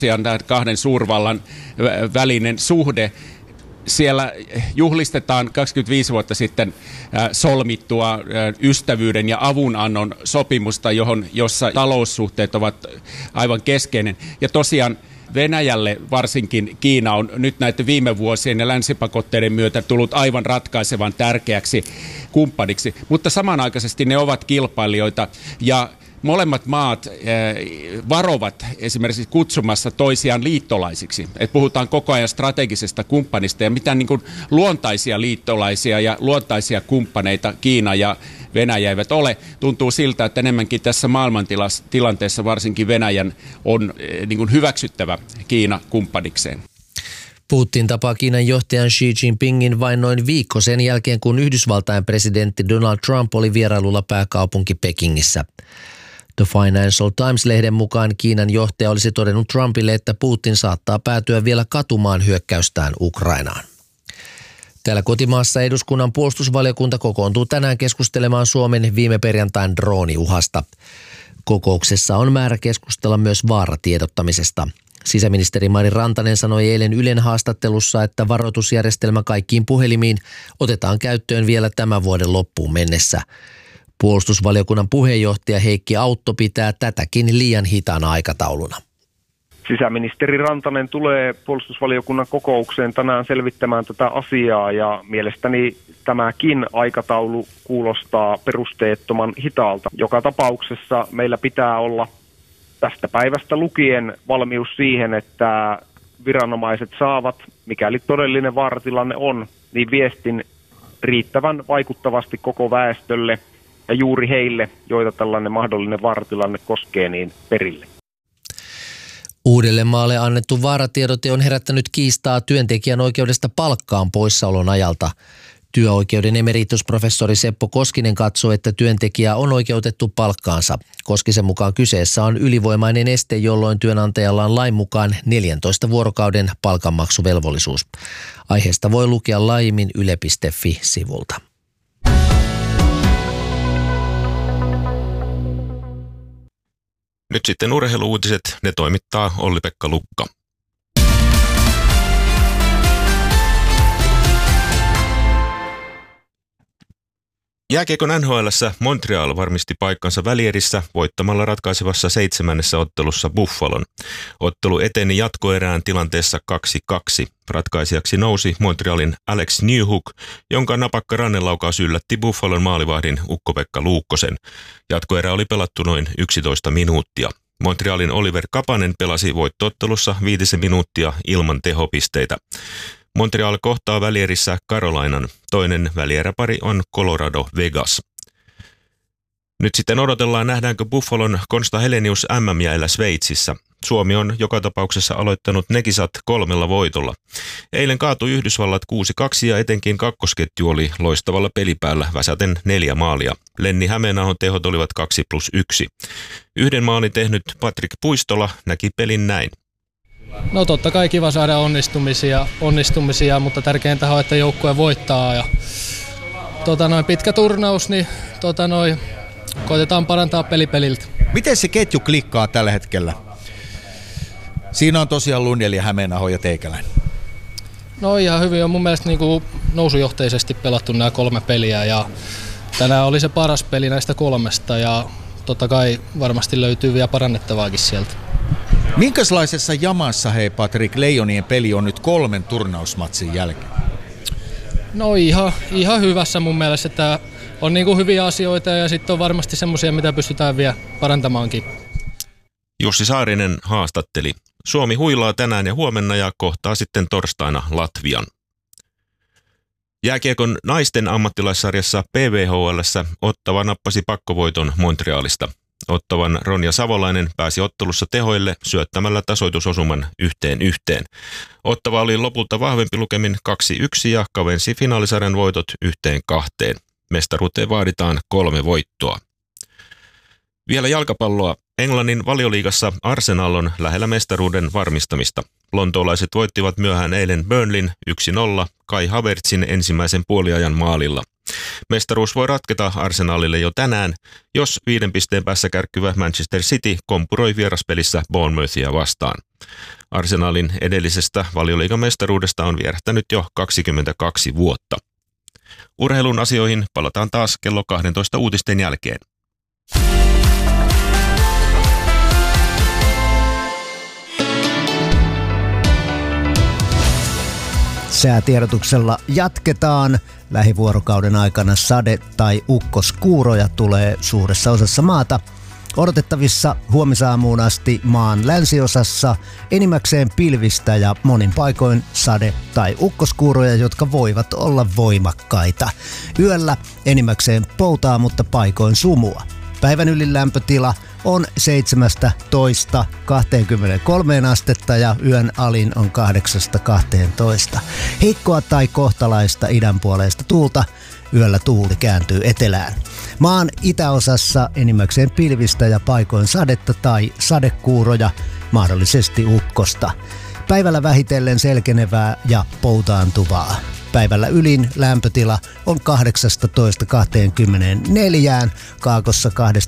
kahden suurvallan välinen suhde. Siellä juhlistetaan 25 vuotta sitten solmittua ystävyyden ja avunannon sopimusta, jossa taloussuhteet ovat aivan keskeinen. Ja tosiaan Venäjälle varsinkin Kiina on nyt näiden viime vuosien ja länsipakotteiden myötä tullut aivan ratkaisevan tärkeäksi kumppaniksi, mutta samanaikaisesti ne ovat kilpailijoita ja molemmat maat varovat esimerkiksi kutsumassa toisiaan liittolaisiksi. Et puhutaan koko ajan strategisesta kumppanista ja mitään niin kuin luontaisia liittolaisia ja luontaisia kumppaneita Kiina ja Venäjä eivät ole. Tuntuu siltä, että enemmänkin tässä maailmantilanteessa varsinkin Venäjän on niin kuin hyväksyttävä Kiina kumppanikseen. Putin tapaa Kiinan johtajan Xi Jinpingin vain noin viikko sen jälkeen, kun Yhdysvaltain presidentti Donald Trump oli vierailulla pääkaupunki Pekingissä. The Financial Times-lehden mukaan Kiinan johtaja olisi todennut Trumpille, että Putin saattaa päätyä vielä katumaan hyökkäystään Ukrainaan. Täällä kotimaassa eduskunnan puolustusvaliokunta kokoontuu tänään keskustelemaan Suomen viime perjantain drooniuhasta. Kokouksessa on määrä keskustella myös vaaratiedottamisesta. Sisäministeri Mari Rantanen sanoi eilen Ylen haastattelussa, että varoitusjärjestelmä kaikkiin puhelimiin otetaan käyttöön vielä tämän vuoden loppuun mennessä. Puolustusvaliokunnan puheenjohtaja Heikki Autto pitää tätäkin liian hitaana aikatauluna. Sisäministeri Rantanen tulee puolustusvaliokunnan kokoukseen tänään selvittämään tätä asiaa ja mielestäni tämäkin aikataulu kuulostaa perusteettoman hitaalta. Joka tapauksessa meillä pitää olla tästä päivästä lukien valmius siihen, että viranomaiset saavat, mikäli todellinen vaaratilanne on, niin viestin riittävän vaikuttavasti koko väestölle ja juuri heille, joita tällainen mahdollinen vaaratilanne koskee, niin perille. Uudellemaalle annettu vaaratiedote on herättänyt kiistaa työntekijän oikeudesta palkkaan poissaolon ajalta. Työoikeuden emeritusprofessori Seppo Koskinen katsoo, että työntekijä on oikeutettu palkkaansa. Koskisen mukaan kyseessä on ylivoimainen este, jolloin työnantajalla on lain mukaan 14 vuorokauden palkanmaksuvelvollisuus. Aiheesta voi lukea laajemmin yle.fi-sivulta. Nyt sitten urheilu-uutiset, ne toimittaa Olli-Pekka Lukka. Jääkiekon NHL:ssä Montreal varmisti paikkansa välierissä voittamalla ratkaisevassa 7. ottelussa Buffalon. Ottelu eteni jatkoerään tilanteessa 2-2. Ratkaisijaksi nousi Montrealin Alex Newhook, jonka napakka rannelaukaus yllätti Buffalon maalivahdin Ukko-Pekka Luukkosen. Jatkoerä oli pelattu noin 11 minuuttia. Montrealin Oliver Kapanen pelasi voittoottelussa 5 minuuttia ilman tehopisteitä. Montreal kohtaa välierissä Carolinan. Toinen välieräpari on Colorado Vegas. Nyt sitten odotellaan, nähdäänkö Buffalon Konsta Helenius MM-jäillä Sveitsissä. Suomi on joka tapauksessa aloittanut ne kisat 3 voitolla. Eilen kaatui Yhdysvallat 6-2 ja etenkin kakkosketju oli loistavalla pelipäällä väsäten 4 maalia. Lenni Hämeenahon tehot olivat 2+1. Yhden maalin tehnyt Patrik Puistola näki pelin näin. No totta kai kiva saada onnistumisia, mutta tärkeintä on, että joukkue voittaa. Ja, pitkä turnaus, niin koitetaan parantaa peliltä. Miten se ketju klikkaa tällä hetkellä? Siinä on tosiaan Lundell ja Hämeenaho ja Teikäläinen. No ihan hyvin on mun mielestä niin kuin nousujohteisesti pelattu nämä 3 peliä ja tänään oli se paras peli näistä 3 ja totta kai varmasti löytyy vielä parannettavaakin sieltä. Minkälaisessa jamassa, hei Patrik, Leijonien peli on nyt 3 turnausmatsin jälkeen? No ihan hyvässä mun mielestä, että on niin kuin hyviä asioita ja sitten on varmasti semmoisia, mitä pystytään vielä parantamaankin. Jussi Saarinen haastatteli. Suomi huilaa tänään ja huomenna ja kohtaa sitten torstaina Latvian. Jääkiekon naisten ammattilaissarjassa PVHL:ssä Ottava nappasi pakkovoiton Montrealista. Ottavan Ronja Savolainen pääsi ottelussa tehoille syöttämällä tasoitusosuman 1-1. Ottava oli lopulta vahvempi lukemin 2-1 ja kavensi finaalisarjan voitot 1-2. Mestaruuteen vaaditaan 3 voittoa. Vielä jalkapalloa. Englannin Valioliigassa Arsenal on lähellä mestaruuden varmistamista. Lontoolaiset voittivat myöhään eilen Burnleyn 1-0 Kai Havertzin ensimmäisen puoliajan maalilla. Mestaruus voi ratketa Arsenalille jo tänään, jos 5 pisteen päässä kärkkyvä Manchester City kompuroi vieraspelissä Bournemouthia vastaan. Arsenalin edellisestä Valioliigan mestaruudesta on vierähtänyt jo 22 vuotta. Urheilun asioihin palataan taas kello 12 uutisten jälkeen. Säätiedotuksella jatketaan. Lähivuorokauden aikana sade- tai ukkoskuuroja tulee suuressa osassa maata. Odotettavissa huomisaamuun asti maan länsiosassa enimmäkseen pilvistä ja monin paikoin sade- tai ukkoskuuroja, jotka voivat olla voimakkaita. Yöllä enimmäkseen poutaa, mutta paikoin sumua. Päivän ylin lämpötila on 17-23 astetta ja yön alin on 8-12. Heikkoa tai kohtalaista idänpuoleista tuulta. Yöllä tuuli kääntyy etelään. Maan itäosassa enimmäkseen pilvistä ja paikoin sadetta tai sadekuuroja, mahdollisesti ukkosta. Päivällä vähitellen selkenevää ja poutaantuvaa. Päivällä ylin lämpötila on 18-24, kaakossa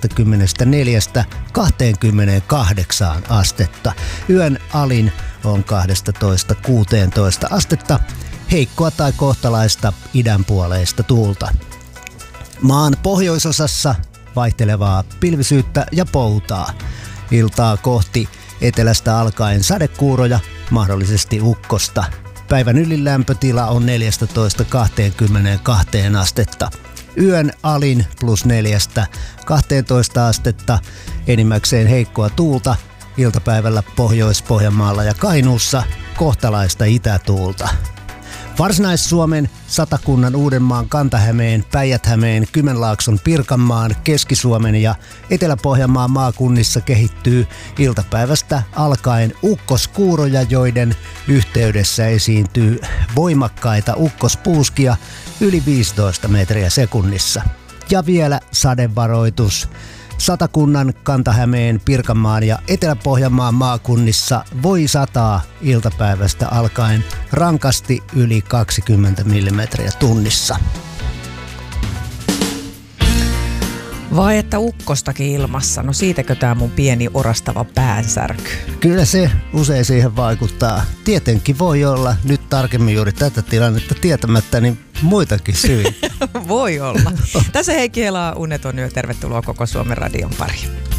24-28 astetta. Yön alin on 12-16 astetta. Heikkoa tai kohtalaista idänpuoleista tuulta. Maan pohjoisosassa vaihtelevaa pilvisyyttä ja poutaa. Iltaa kohti etelästä alkaen sadekuuroja, mahdollisesti ukkosta. Päivän ylin lämpötila on 14-22 astetta. Yön alin +4-12 astetta. Enimmäkseen heikkoa tuulta. Iltapäivällä Pohjois-Pohjanmaalla ja Kainuussa kohtalaista itätuulta. Varsinais-Suomen, Satakunnan, Uudenmaan, Kanta-Hämeen, Päijät-Hämeen, Kymenlaakson, Pirkanmaan, Keski-Suomen ja Etelä-Pohjanmaan maakunnissa kehittyy iltapäivästä alkaen ukkoskuuroja, joiden yhteydessä esiintyy voimakkaita ukkospuuskia yli 15 metriä sekunnissa. Ja vielä sadevaroitus. Satakunnan, Kanta-Hämeen, Pirkanmaan ja Etelä-Pohjanmaan maakunnissa voi sataa iltapäivästä alkaen rankasti yli 20 millimetriä tunnissa. Vai että ukkostakin ilmassa? No siitäkö tää mun pieni orastava päänsärky? Kyllä se usein siihen vaikuttaa. Tietenkin voi olla nyt tarkemmin juuri tätä tilannetta tietämättä, niin muitakin syitä. Voi olla. Tässä Heikki Helaa, Uneton yö. Tervetuloa koko Suomen radion pariin.